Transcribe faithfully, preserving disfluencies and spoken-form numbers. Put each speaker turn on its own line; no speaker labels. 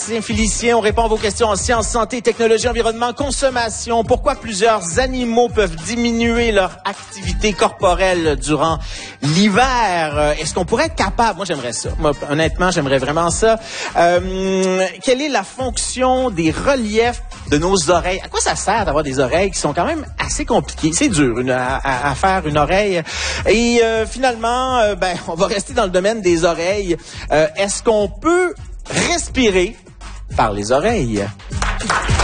Félicien, on répond à vos questions en sciences, santé, technologie, environnement, consommation. Pourquoi plusieurs animaux peuvent diminuer leur activité corporelle durant l'hiver? Est-ce qu'on pourrait être capable? Moi, j'aimerais ça. Moi, honnêtement, j'aimerais vraiment ça. Euh, quelle est la fonction des reliefs de nos oreilles? À quoi ça sert d'avoir des oreilles qui sont quand même assez compliquées? C'est dur une, à, à faire une oreille. Et euh, finalement, euh, ben, on va rester dans le domaine des oreilles. Euh, est-ce qu'on peut respirer par les oreilles?